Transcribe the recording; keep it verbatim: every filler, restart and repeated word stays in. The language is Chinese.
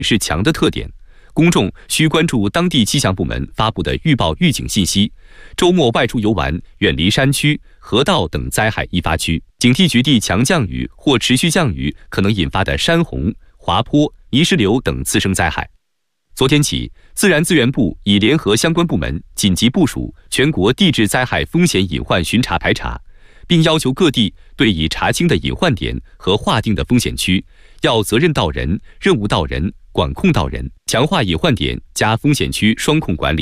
是强的特点。公众需关注当地气象部门发布的预报预警信息，周末外出游玩远离山区、河道等灾害易发区，警惕局地强降雨或持续降雨可能引发的山洪、滑坡、泥石流等次生灾害。昨天起，自然资源部已联合相关部门紧急部署全国地质灾害风险隐患巡查排查，并要求各地对已查清的隐患点和划定的风险区，要责任到人、任务到人、管控到人，强化隐患点加风险区双控管理。